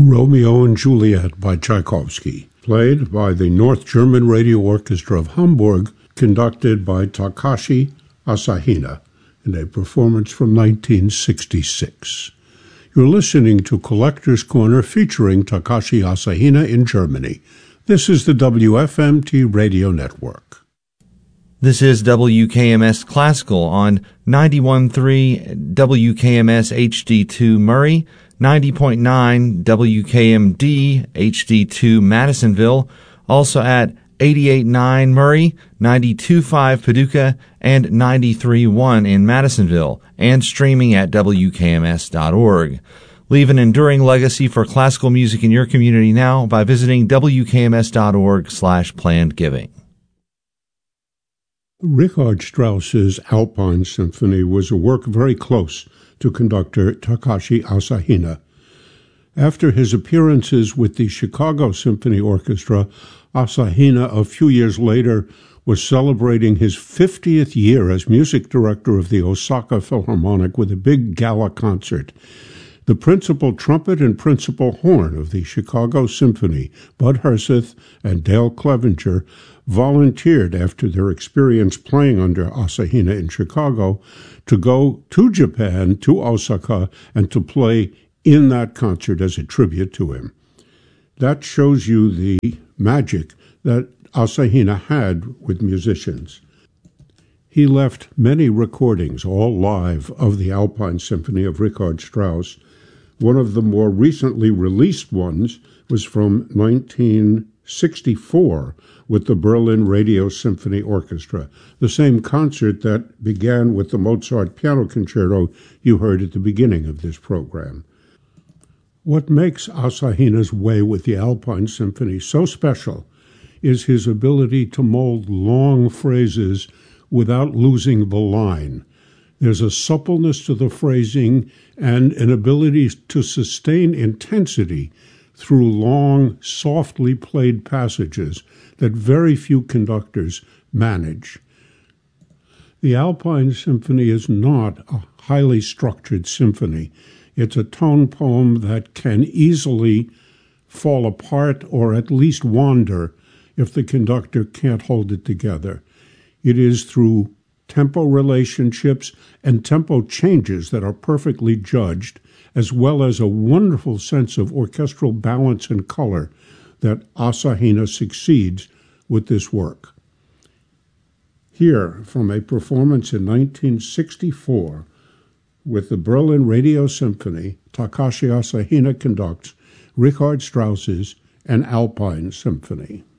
Romeo and Juliet by Tchaikovsky, played by the North German Radio Orchestra of Hamburg, conducted by Takashi Asahina, in a performance from 1966. You're listening to Collector's Corner featuring Takashi Asahina in Germany. This is the WFMT Radio Network. This is WKMS Classical on 91.3 WKMS HD2 Murray, 90.9 WKMD HD2 Madisonville, also at 88.9 Murray, 92.5 Paducah, and 93.1 in Madisonville, and streaming at WKMS.org. Leave an enduring legacy for classical music in your community now by visiting WKMS.org/planned giving. Richard Strauss's Alpine Symphony was a work very close to conductor Takashi Asahina. After his appearances with the Chicago Symphony Orchestra, Asahina, a few years later, was celebrating his 50th year as music director of the Osaka Philharmonic with a big gala concert. The principal trumpet and principal horn of the Chicago Symphony, Bud Herseth and Dale Clevenger, volunteered after their experience playing under Asahina in Chicago to go to Japan, to Osaka, and to play in that concert as a tribute to him. That shows you the magic that Asahina had with musicians. He left many recordings, all live, of the Alpine Symphony of Richard Strauss. One of the more recently released ones was from 1964 with the Berlin Radio Symphony Orchestra, the same concert that began with the Mozart Piano Concerto you heard at the beginning of this program. What makes Asahina's way with the Alpine Symphony so special is his ability to mold long phrases without losing the line. There's a suppleness to the phrasing and an ability to sustain intensity through long, softly played passages that very few conductors manage. The Alpine Symphony is not a highly structured symphony. It's a tone poem that can easily fall apart or at least wander if the conductor can't hold it together. It is through tempo relationships and tempo changes that are perfectly judged, as well as a wonderful sense of orchestral balance and color, that Asahina succeeds with this work. Here, from a performance in 1964 with the Berlin Radio Symphony, Takashi Asahina conducts Richard Strauss's An Alpine Symphony.